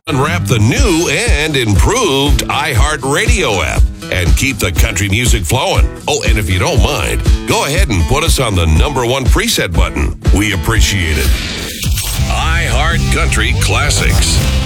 Unwrap the new and improved iHeartRadio app and keep the country music flowing. Oh, and if you don't mind, go ahead and put us on the #1 preset button. We appreciate it. iHeart Country Classics.